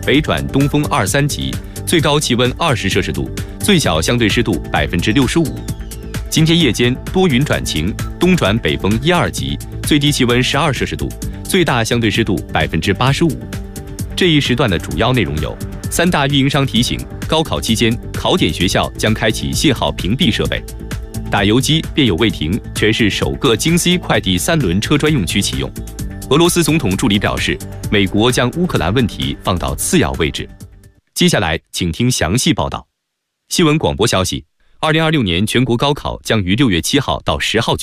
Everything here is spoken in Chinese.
北转东风2、3级，最高气温20摄氏度，最小相对湿度65%。今天夜间多云转晴，东转北风1、2级，最低气温12摄氏度，最大相对湿度85%。这一时段的主要内容有：3大运营商提醒，高考期间考点学校将开启信号屏蔽设备；打游击便有未停，全市首个京 C 快递3轮车专用区启用；俄罗斯总统助理表示，美国将乌克兰问题放到次要位置。接下来，请听详细报道。新闻广播消息：2026年全国高考将于6月7号到10号